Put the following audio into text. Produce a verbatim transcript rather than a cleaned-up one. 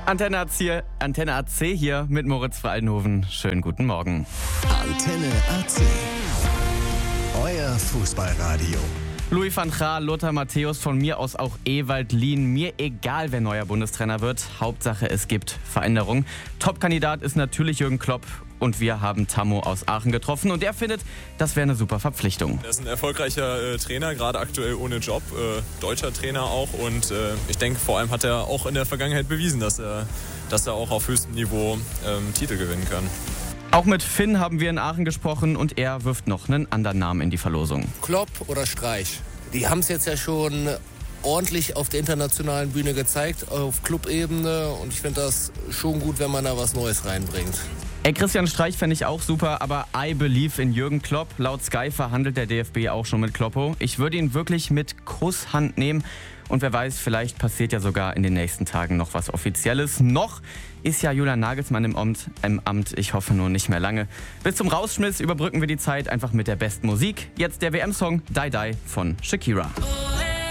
Antenne A C, Antenne A C hier mit Moritz Veraldenhoven. Schönen guten Morgen. Antenne A C. Euer Fußballradio. Louis van Gaal, Lothar Matthäus, von mir aus auch Ewald Lien. Mir egal, wer neuer Bundestrainer wird. Hauptsache, es gibt Veränderung. Top-Kandidat ist natürlich Jürgen Klopp. Und wir haben Tammo aus Aachen getroffen und er findet, das wäre eine super Verpflichtung. Er ist ein erfolgreicher äh, Trainer, gerade aktuell ohne Job, äh, deutscher Trainer auch. Und äh, ich denke, vor allem hat er auch in der Vergangenheit bewiesen, dass er, dass er auch auf höchstem Niveau ähm, Titel gewinnen kann. Auch mit Finn haben wir in Aachen gesprochen und er wirft noch einen anderen Namen in die Verlosung. Klopp oder Streich? Die haben es jetzt ja schon ordentlich auf der internationalen Bühne gezeigt, auf Clubebene. Und ich finde das schon gut, wenn man da was Neues reinbringt. Ey, Christian Streich fände ich auch super, aber I believe in Jürgen Klopp. Laut Sky verhandelt der D F B auch schon mit Kloppo. Ich würde ihn wirklich mit Kusshand nehmen. Und wer weiß, vielleicht passiert ja sogar in den nächsten Tagen noch was Offizielles. Noch ist ja Julian Nagelsmann im Amt, im Amt. Ich hoffe nur nicht mehr lange. Bis zum Rausschmiss überbrücken wir die Zeit einfach mit der besten Musik. Jetzt der W M-Song Die Die von Shakira.